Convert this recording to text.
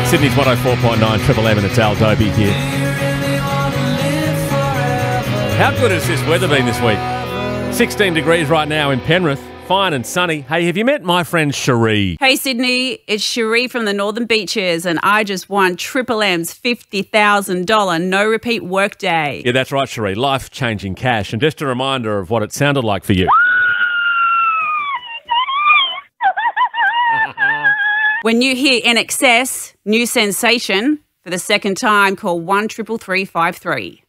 Sydney's 104.9 Triple M and it's Al Dobie here. How good has this weather been this week? 16 degrees right now in Penrith. Fine and sunny. Hey, have you met my friend Cherie? Hey Sydney, it's Cherie from the Northern Beaches and I just won Triple M's $50,000 no repeat workday. Yeah, that's right, Cherie. Life-changing cash. And just a reminder of what it sounded like for you. When you hear INXS, new sensation, for the second time, call 1 333 53.